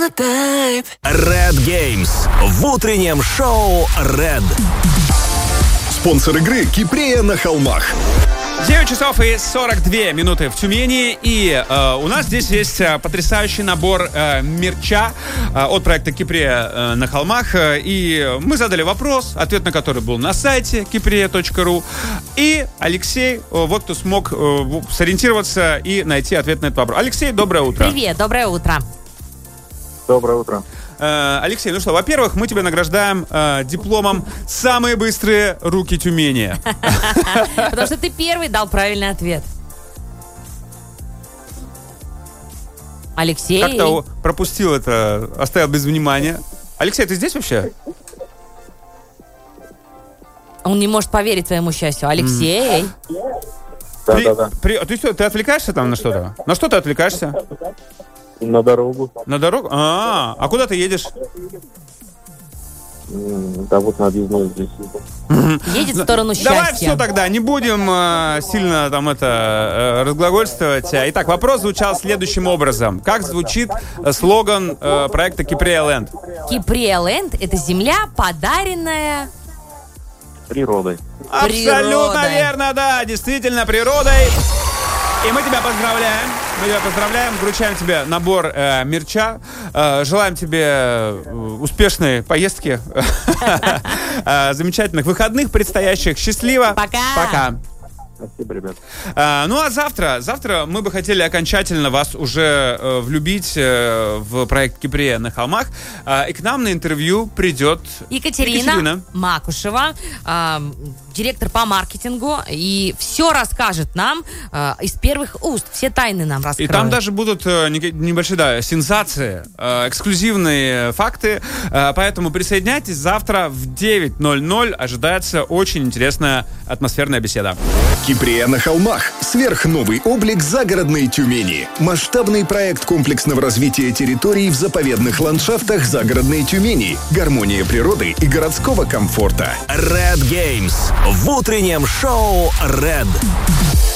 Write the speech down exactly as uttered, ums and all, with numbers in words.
my type. Red Games в утреннем шоу Red. Спонсор игры «Кипрея на холмах». девять часов и сорок две минуты в Тюмени. И э, у нас здесь есть э, потрясающий набор э, мерча э, от проекта «Кипрея э, на холмах». И мы задали вопрос, ответ на который был на сайте кипрея точка ру. И Алексей, э, вот кто смог э, сориентироваться и найти ответ на этот вопрос. Алексей, доброе утро. Привет, доброе утро. Доброе утро. Э, Алексей, ну что, во-первых, мы тебя награждаем э, дипломом «Самые быстрые руки Тюмени». Потому что ты первый дал правильный ответ. Алексей. Как-то пропустил это, оставил без внимания. Алексей, ты здесь вообще? Он не может поверить твоему счастью. Алексей. Да, При- да, да. при- Ты что, ты отвлекаешься там на что-то? На что ты отвлекаешься? На дорогу. На дорогу? А, а куда ты едешь? М, Да вот на объездной здесь. Едет в сторону Давай счастья. все тогда, не будем э, сильно там это э, разглагольствовать. Итак, вопрос звучал следующим образом. Как звучит э, слоган э, проекта «Кипрея Ленд»? Кипрея Ленд — это земля, подаренная... Природой. Абсолютно Природой. верно, да, действительно, природой. И мы тебя поздравляем. Мы тебя поздравляем, вручаем тебе набор э, мерча. Э, желаем тебе э, успешной поездки, э, замечательных выходных предстоящих. Счастливо. Пока. Пока. Спасибо, ребят. А, ну а завтра, завтра мы бы хотели окончательно вас уже э, влюбить э, в проект «Кипрея на холмах». А, и к нам на интервью придет Екатерина, Екатерина. Макушева, э, директор по маркетингу, и все расскажет нам э, из первых уст, все тайны нам И раскроет. там даже будут э, нек- небольшие, да, сенсации, э, эксклюзивные факты. Э, поэтому присоединяйтесь. Завтра в девять ноль ноль ожидается очень интересная атмосферная беседа. «Кипрея на холмах. Сверхновый облик загородной Тюмени». Масштабный проект комплексного развития территорий в заповедных ландшафтах загородной Тюмени. Гармония природы и городского комфорта. Red Games в утреннем шоу Red.